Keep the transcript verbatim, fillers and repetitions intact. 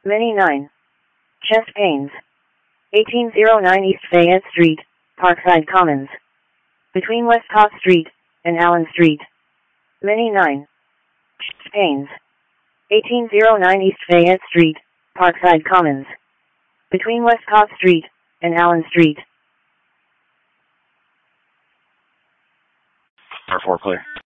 Many nine. Chest pains. eighteen oh nine East Fayette Street, Parkside Commons. Between Westcott Street and Allen Street. Many nine. Chest pains. eighteen oh nine East Fayette Street, Parkside Commons. Between Westcott Street and Allen Street. R four clear.